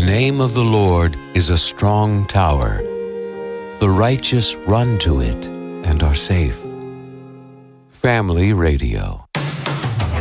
name of the Lord is a strong tower. The righteous run to it and are safe. Family Radio.